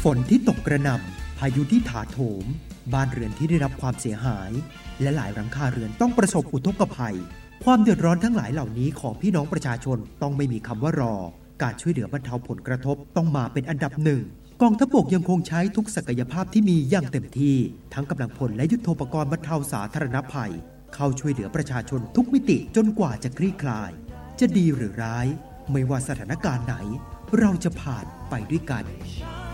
ฝนที่ตกกระหน่ำพายุที่ถาโถมบ้านเรือนที่ได้รับความเสียหายและหลายหลังคาเรือนต้องประสบอุทกภัยความเดือดร้อนทั้งหลายเหล่านี้ของพี่น้องประชาชนต้องไม่มีคำว่ารอการช่วยเหลือบรรเทาผลกระทบต้องมาเป็นอันดับหนึ่งกองทัพบกยังคงใช้ทุกศักยภาพที่มีอย่างเต็มที่ทั้งกำลังพลและยุทโธปกรณ์บรรเทาสาธารณภัยเข้าช่วยเหลือประชาชนทุกมิติจนกว่าจะคลี่คลายจะดีหรือร้ายไม่ว่าสถานการณ์ไหนเราจะผ่านไปด้วยกัน